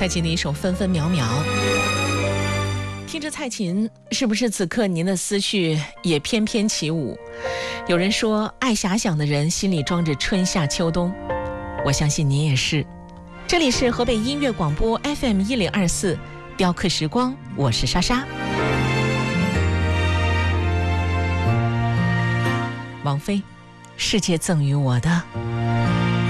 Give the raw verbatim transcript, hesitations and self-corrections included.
蔡琴的一首《分分秒秒》。听着蔡琴，是不是此刻您的思绪也翩翩起舞？有人说，爱遐想的人心里装着春夏秋冬，我相信您也是。这里是河北音乐广播 F M 一零二四，雕刻时光，我是莎莎。王菲，世界赠予我的。